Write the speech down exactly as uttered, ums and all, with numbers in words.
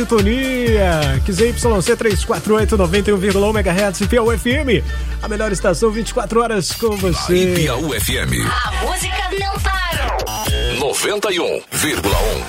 Sintonia, Q Z Y C trezentos e quarenta e oito, noventa e um vírgula um megahertz, Piauí F M, a melhor estação vinte e quatro horas com você. Aí, Piauí F M. A música não para. noventa e um vírgula um.